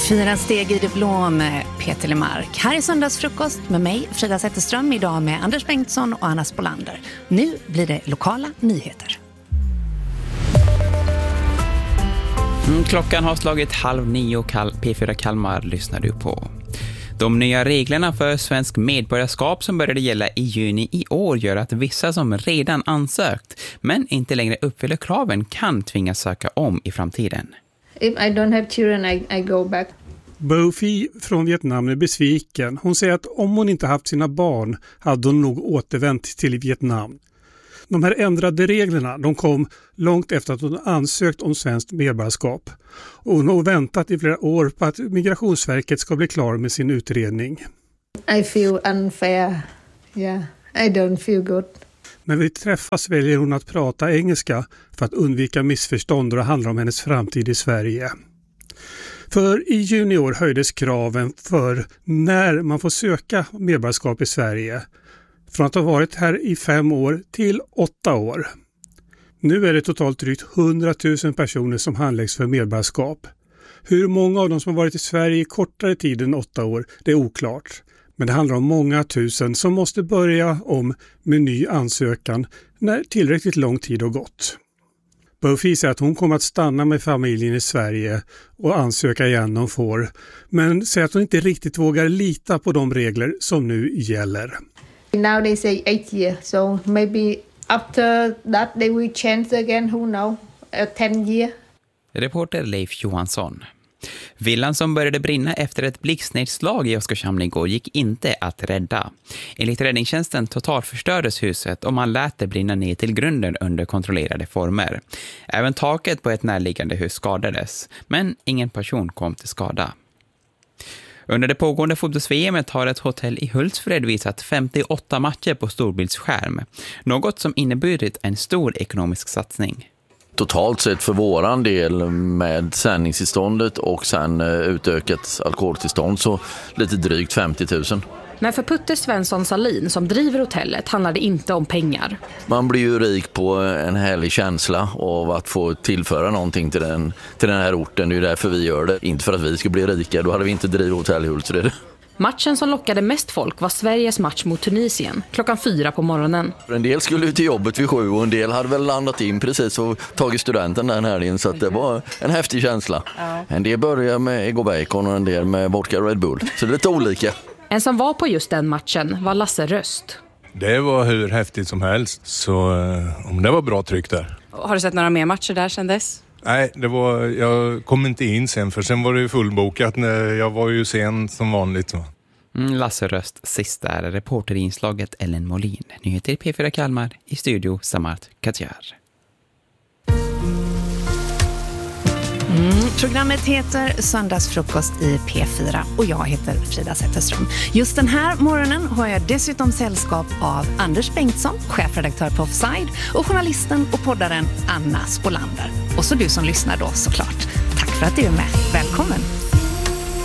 4 steg i det blå med Peter Lemark. Här är söndagsfrukost med mig, Frida Zetterström, idag med Anders Bengtsson och Anna Spolander. Nu blir det lokala nyheter. Klockan har slagit 8:30. P4 Kalmar lyssnar du på. De nya reglerna för svensk medborgarskap som började gälla i juni i år gör att vissa som redan ansökt men inte längre uppfyller kraven kan tvingas söka om i framtiden. If I don't have children, I go back. Bo Phi från Vietnam är besviken. Hon säger att om hon inte haft sina barn hade hon nog återvänt till Vietnam. De här ändrade reglerna de kom långt efter att hon ansökt om svenskt medborgarskap. Och hon har väntat i flera år på att Migrationsverket ska bli klar med sin utredning. I feel unfair. Yeah, I don't feel good. När vi träffas väljer hon att prata engelska för att undvika missförstånd och det handlar om hennes framtid i Sverige. För i juni år höjdes kraven för när man får söka medborgarskap i Sverige. Från att ha varit här i 5 år till 8 år. Nu är det totalt drygt 100 000 personer som handläggs för medborgarskap. Hur många av dem som har varit i Sverige i kortare tid än 8 år, det är oklart. Men det handlar om många tusen som måste börja om med ny ansökan när tillräckligt lång tid har gått. Bo Phi säger att hon kommer att stanna med familjen i Sverige och ansöka igen om får. Men säger att hon inte riktigt vågar lita på de regler som nu gäller. Now they say 8 years, so maybe after that they will change again, who knows, 10 years. Reporter Leif Johansson. Villan som började brinna efter ett blixtnedslag i Oskarshamn igår gick inte att rädda. Enligt räddningstjänsten totalförstördes huset och man lät det brinna ner till grunden under kontrollerade former. Även taket på ett närliggande hus skadades, men ingen person kom till skada. Under det pågående fotbolls-VMet har ett hotell i Hultsfred visat 58 matcher på storbildsskärm. Något som inneburit en stor ekonomisk satsning. Totalt sett för våran del med sändningstillståndet och sen utökat alkoholtillstånd så lite drygt 50 000. Men för Putte Svensson Salin som driver hotellet handlar det inte om pengar. Man blir ju rik på en härlig känsla av att få tillföra någonting till den här orten. Det är ju därför vi gör det. Inte för att vi ska bli rika, då hade vi inte drivit hotell i Hultsfred. Matchen som lockade mest folk var Sveriges match mot Tunisien, 4:00 på morgonen. En del skulle till jobbet vid 7 och en del hade väl landat in precis och tagit studenten den här, så att det var en häftig känsla. Ja. En del började med Ego Bacon och en del med vodka Red Bull, så det är lite olika. En som var på just den matchen var Lasse Röst. Det var hur häftigt som helst, så om det var bra tryck där. Har du sett några mer matcher där sedan dess? Nej, jag kom inte in sen, för sen var det ju fullbokat. Jag var ju sen som vanligt. Lasse Röst, sista är reporter i inslaget Ellen Molin. Nyheter i P4 Kalmar, i studio Samart Katjar. Programmet heter Söndagsfrukost i P4 och jag heter Frida Zetterström. Just den här morgonen har jag dessutom sällskap av Anders Bengtsson, chefredaktör på Offside, och journalisten och poddaren Anna Spolander. Och så du som lyssnar då såklart. Tack för att du är med. Välkommen!